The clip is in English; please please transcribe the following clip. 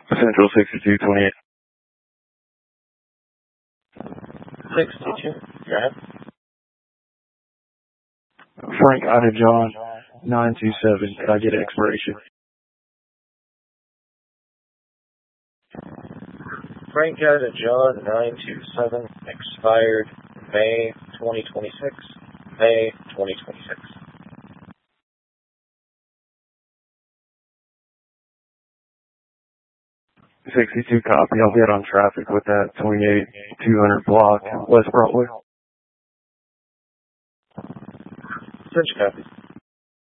Central 6228. 62. Go ahead. Frank Ida John 927. Did I get an expiration? Frank Ida John 927. Expired May 2026. May 2026. 62 copy. I'll get on traffic with that 28200 block, West Broadway. Such copy.